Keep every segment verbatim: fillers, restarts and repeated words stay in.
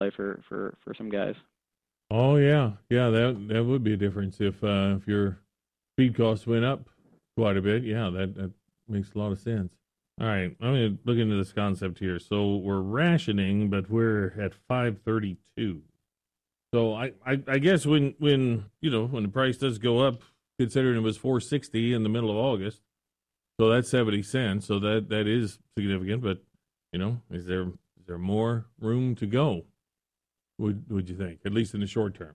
for, for, for some guys. Oh yeah, yeah. That that would be a difference if uh, if your feed costs went up quite a bit. Yeah, that that makes a lot of sense. All right, I'm going to look into this concept here. So we're rationing, but we're at five thirty-two. So I, I, I guess when when you know when the price does go up, considering it was four sixty in the middle of August, so that's seventy cents. So that that is significant. But you know, is there is there more room to go? Would would you think, at least in the short term?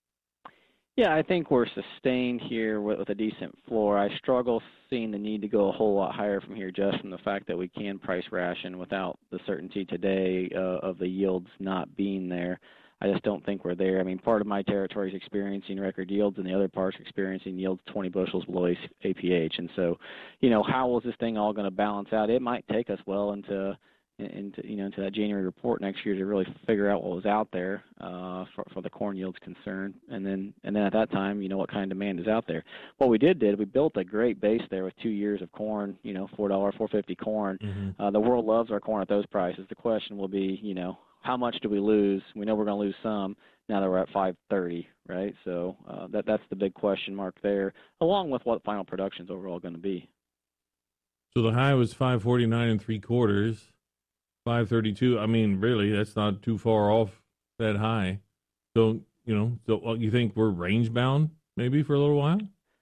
Yeah, I think we're sustained here with, with a decent floor. I struggle seeing the need to go a whole lot higher from here just from the fact that we can price ration without the certainty today uh, of the yields not being there. I just don't think we're there. I mean, part of my territory is experiencing record yields, and the other part's experiencing yields twenty bushels below A P H. And so, you know, how is this thing all going to balance out? It might take us well into into you know into that January report next year to really figure out what was out there uh, for, for the corn yields concerned, and then and then at that time, you know what kind of demand is out there. What we did did we built a great base there with two years of corn, you know, four dollar, four fifty corn. Mm-hmm. Uh, the world loves our corn at those prices. The question will be, you know, how much do we lose? We know we're going to lose some now that we're at five thirty, right? So uh, that that's the big question mark there, along with what final production is overall going to be. So the high was five forty-nine and three quarters. five thirty-two. I mean, really, that's not too far off that high. So, you know, so well, you think we're range bound maybe for a little while?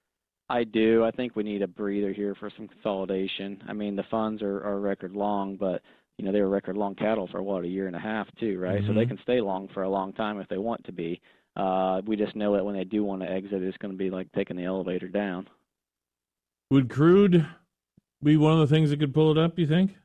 I do. I think we need a breather here for some consolidation. I mean, the funds are, are record long, but, you know, they were record long cattle for, what, a year and a half too, right? Mm-hmm. So they can stay long for a long time if they want to be. Uh, we just know that when they do want to exit, it's going to be like taking the elevator down. Would crude be one of the things that could pull it up, you think?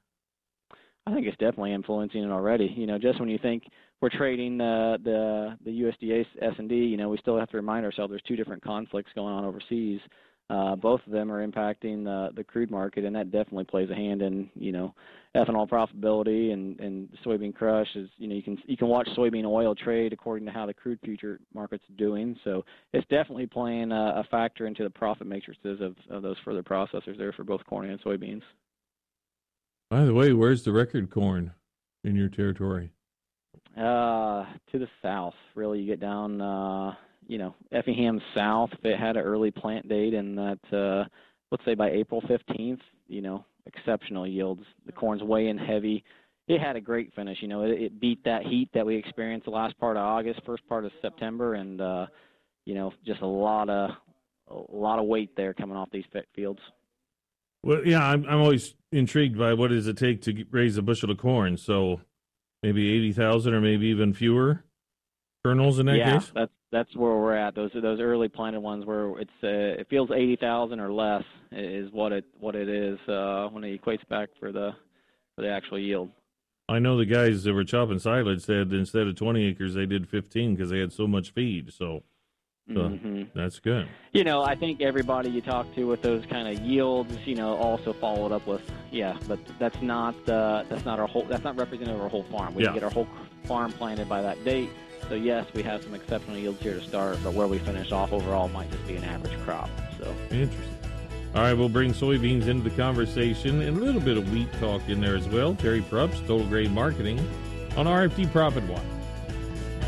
I think it's definitely influencing it already. You know, just when you think we're trading uh, the the U S D A S and D, you know, we still have to remind ourselves there's two different conflicts going on overseas. Uh, both of them are impacting the the crude market, and that definitely plays a hand in, you know, ethanol profitability and and soybean crush. Is, you know, you can you can watch soybean oil trade according to how the crude future market's doing. So it's definitely playing a, a factor into the profit matrices of, of those further processors there for both corn and soybeans. By the way, where's the record corn in your territory? Uh, to the south, really. You get down, uh, you know, Effingham south. If it had an early plant date, and that, uh, let's say by April fifteenth, you know, exceptional yields. The corn's weighing heavy. It had a great finish. You know, it, it beat that heat that we experienced the last part of August, first part of September, and uh, you know, just a lot of a lot of weight there coming off these fields. Well, yeah, I'm I'm always intrigued by what does it take to raise a bushel of corn. So maybe eighty thousand or maybe even fewer kernels in that yeah, case? Yeah, that's, that's where we're at. Those those early planted ones where it's uh, it feels eighty thousand or less is what it what it is uh, when it equates back for the for the actual yield. I know the guys that were chopping silage said instead of twenty acres, they did fifteen because they had so much feed. So So mm-hmm. That's good. You know, I think everybody you talk to with those kind of yields, you know, also followed up with, yeah, but that's not uh, that's not our whole that's not representative of our whole farm. We yeah. can get our whole farm planted by that date. So yes, we have some exceptional yields here to start, but where we finish off overall might just be an average crop. So interesting. All right, we'll bring soybeans into the conversation and a little bit of wheat talk in there as well. Terry Prups, Total Grain Marketing on R F D Profit Watch.